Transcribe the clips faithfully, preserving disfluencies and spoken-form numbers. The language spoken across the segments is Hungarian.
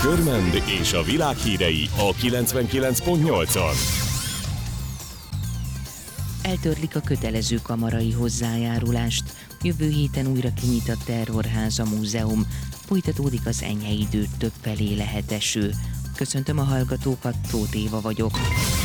Körmend és a világ hírei a kilencvenkilenc pont nyolcon. Eltörlik a kötelező kamarai hozzájárulást. Jövő héten újra kinyit a Terrorháza Múzeum. Folytatódik az enyhe idő, többfelé lehet eső. Köszöntöm a hallgatókat, Tóth Éva vagyok.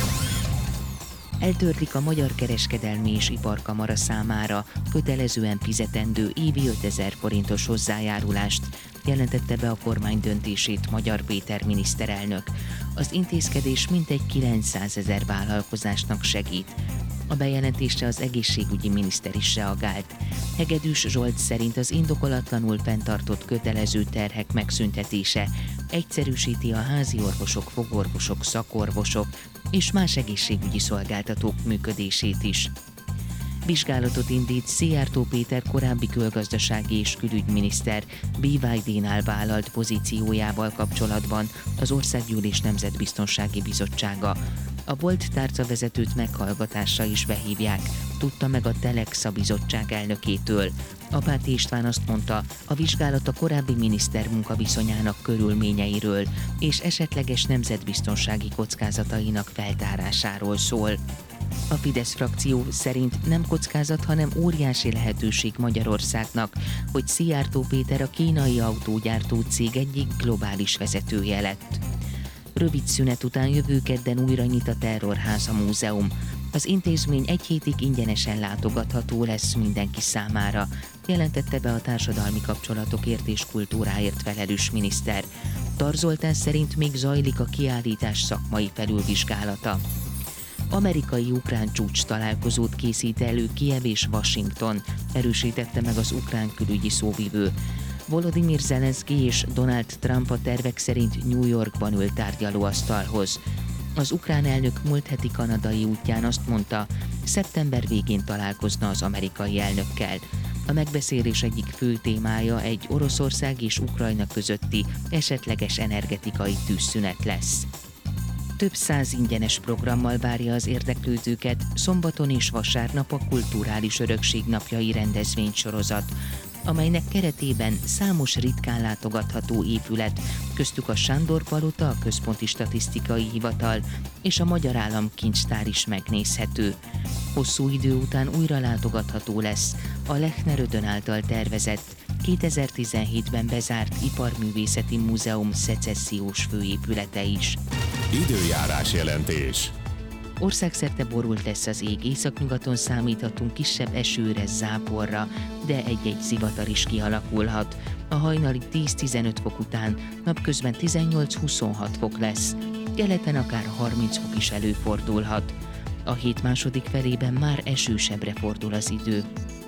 Eltörlik a Magyar Kereskedelmi és Iparkamara számára kötelezően fizetendő évi ötezer forintos hozzájárulást, jelentette be a kormány döntését Magyar Péter miniszterelnök. Az intézkedés mintegy kilencszázezer vállalkozásnak segít. A bejelentésre az egészségügyi miniszter is reagált. Hegedűs Zsolt szerint az indokolatlanul fenntartott kötelező terhek megszüntetése egyszerűsíti a házi orvosok, fogorvosok, szakorvosok és más egészségügyi szolgáltatók működését is. Vizsgálatot indít Szijjártó Péter korábbi külgazdasági és külügyminiszter bé vé dé-nál vállalt pozíciójával kapcsolatban az Országgyűlés Nemzetbiztonsági Bizottsága. A volt tárcavezetőt meghallgatásra is behívják, tudta meg a Telexa bizottság elnökétől. Apáti István azt mondta, a vizsgálat a korábbi miniszter munkaviszonyának körülményeiről és esetleges nemzetbiztonsági kockázatainak feltárásáról szól. A Fidesz frakció szerint nem kockázat, hanem óriási lehetőség Magyarországnak, hogy Szijjártó Péter a kínai autógyártó cég egyik globális vezetője lett. Rövid szünet után jövő kedden újra nyit a Terrorháza Múzeum. Az intézmény egy hétig ingyenesen látogatható lesz mindenki számára, jelentette be a társadalmi kapcsolatokért és kultúráért felelős miniszter. Tar Zoltán szerint még zajlik a kiállítás szakmai felülvizsgálata. Amerikai-ukrán csúcs találkozót készít elő Kijev és Washington, erősítette meg az ukrán külügyi szóvivő. Volodymyr Zelenszky és Donald Trump a tervek szerint New Yorkban ül tárgyalóasztalhoz. Az ukrán elnök múlt heti kanadai útján azt mondta, szeptember végén találkozna az amerikai elnökkel. A megbeszélés egyik fő témája egy Oroszország és Ukrajna közötti esetleges energetikai tűzszünet lesz. Több száz ingyenes programmal várja az érdeklődőket szombaton és vasárnap a Kulturális Örökség napjai rendezvénysorozat, amelynek keretében számos ritkán látogatható épület, köztük a Sándor Palota, a Központi Statisztikai Hivatal és a Magyar Államkincstár is megnézhető. Hosszú idő után újra látogatható lesz a Lechner Ödön által tervezett, kétezer-tizenhétben bezárt Iparművészeti Múzeum szecessziós főépülete is. Időjárás jelentés. Országszerte borult lesz az ég, északnyugaton számíthatunk kisebb esőre, záporra, de egy-egy zivatar is kialakulhat. A hajnali tíz-tizenöt fok után napközben tizennyolc-huszonhat fok lesz, keleten akár harminc fok is előfordulhat. A hét második felében már esősebbre fordul az idő.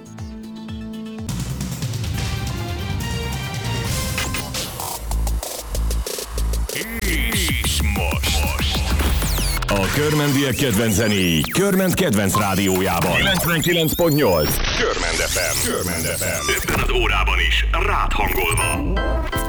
És most. A körmendiek kedvenc zenéi Körmend kedvenc rádiójában. kilencvenkilenc pont nyolc. Körmend ef em. Körmend ef em. Ebben az órában is rád hangolva.